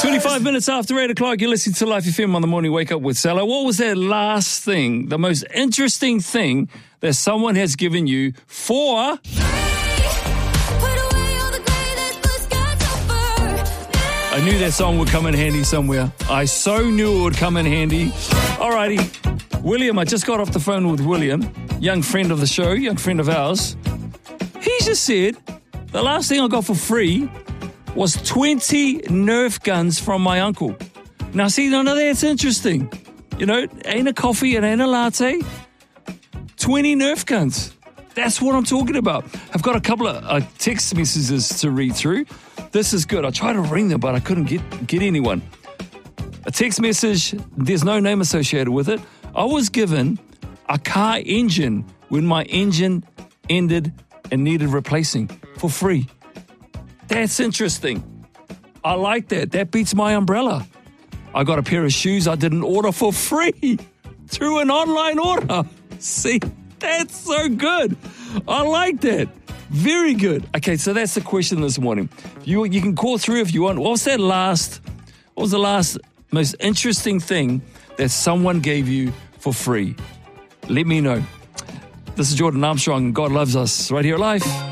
25 minutes after 8 o'clock, you're listening to Life FM on the morning wake up with Salah. What was that last thing, the most interesting thing that someone has given you for... I knew that song would come in handy somewhere. I so knew it would come in handy. Alrighty. William, I just got off the phone with William, young friend of the show, young friend of ours. He just said, the last thing I got for free was 20 Nerf guns from my uncle. Now, see, no, that's interesting. You know, ain't a coffee, it ain't a latte. 20 Nerf guns. That's what I'm talking about. I've got a couple of text messages to read through. This is good. I tried to ring them, but I couldn't get anyone. A text message, there's no name associated with it. I was given a car engine when my engine ended and needed replacing for free. That's interesting. I like that. That beats my umbrella. I got a pair of shoes I didn't order for free through an online order. See, that's so good. I like that. Very good. Okay, so that's the question this morning. You can call through if you want. What was the last most interesting thing that someone gave you for free? Let me know. This is Jordan Armstrong. God loves us right here at Life.